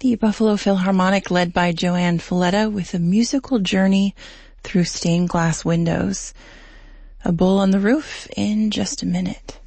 The Buffalo Philharmonic led by Joanne Falletta with a musical journey through stained glass windows. A Bull on the Roof in just a minute.